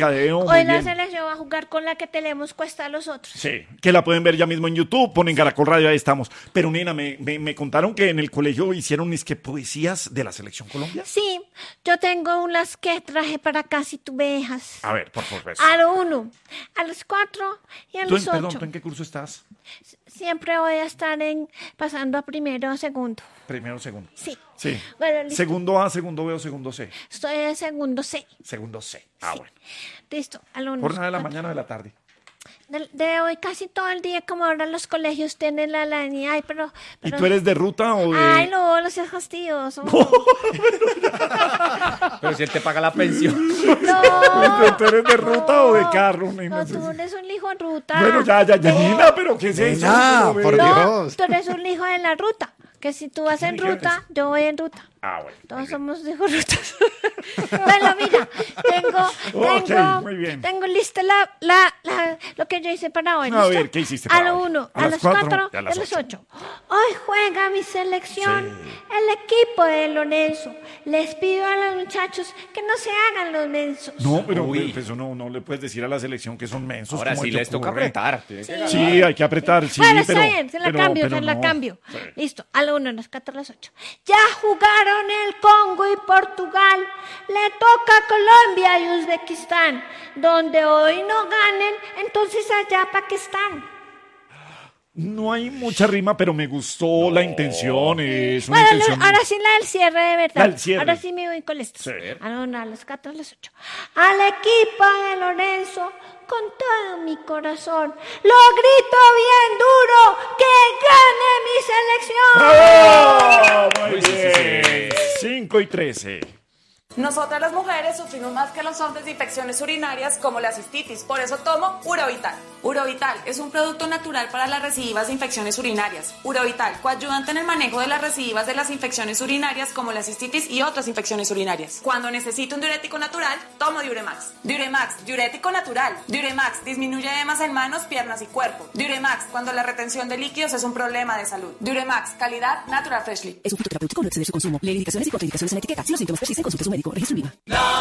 mercadeo. Hoy muy la bien. selección va a jugar con la que tenemos cuesta a los otros. Sí, que la pueden ver ya mismo en YouTube, ponen Caracol Radio, ahí estamos. Pero nena, me contaron que en el colegio hicieron poesías de la Selección Colombia. Sí, yo tengo unas que traje para casi tubejas. A ver, por favor. A lo 1, a los 4 y a los 8. Perdón, ¿tú en qué curso estás? Siempre voy a estar pasando a primero o segundo. Primero, segundo. Sí. Sí. Bueno, listo. Segundo A, segundo B o segundo C. Estoy en segundo C. Segundo C. Ah, Sí. bueno. Listo, al 1. Jornada de la mañana o de la tarde. De hoy casi todo el día, como ahora los colegios tienen la línea. Ay, pero... ¿Y tú eres de ruta o de...? Ay, no seas fastidioso. Pero si él te paga la pensión. No. ¿Tú eres de ruta o de carro? No, tú eres un hijo en ruta. Bueno, ya, nena, pero ¿qué es eso? Nena, Pero, por ve. No, Dios. tú eres un hijo de la ruta. Que si tú vas en tiene que ver ruta, yo voy en ruta. Ah, bueno. Todos somos hijos rutas. Bueno, mira, muy bien. tengo lista lo que yo hice para hoy. A ¿listo? ver, ¿qué hiciste A para lo hoy? 1, A a las los 4 4 y a y las a los 8. 8. Hoy juega mi selección, el equipo de Lorenzo. Les pido a los muchachos que no se hagan los mensos. No, pero Uy. pues, eso no le puedes decir a la selección que son mensos. Ahora ¿cómo sí te les toca ocurre? apretar. Tienen que ganar. Sí, hay que apretar, sí, Bueno, pero... está bien, se la cambio, pero se la no. cambio. Sí. Listo, a lo 1, a los 4, a los 8. Ya jugaron el Congo y Portugal. Le toca a Colombia y Uzbekistán. Donde hoy no ganen, entonces allá ¿para qué están? No hay mucha rima, pero me gustó la intención. Es una Bueno, intención... ahora sí la del cierre de verdad. La del cierre. Ahora sí me voy con esto. Sí. A lo 1, a los 4, a los 8. Al equipo de Lorenzo, con todo mi corazón, lo grito bien duro, que gane mi selección. ¡Bravo! Muy Uy, sí, bien. sí. 5 y 13. Nosotras las mujeres sufrimos más que los hombres de infecciones urinarias como la cistitis, por eso tomo Urovital. Urovital es un producto natural para las recidivas de infecciones urinarias. Urovital, coayudante en el manejo de las recidivas de las infecciones urinarias como la cistitis y otras infecciones urinarias. Cuando necesito un diurético natural, tomo Diuremax. Diuremax, diurético natural. Diuremax disminuye edemas en manos, piernas y cuerpo. Diuremax, cuando la retención de líquidos es un problema de salud. Diuremax, calidad Natural Freshly. Es un fitoterapéutico, no exceder su consumo. Leer indicaciones y contraindicaciones en la etiqueta. Si los síntomas persisten, consulte a su médico. Registro INVIMA.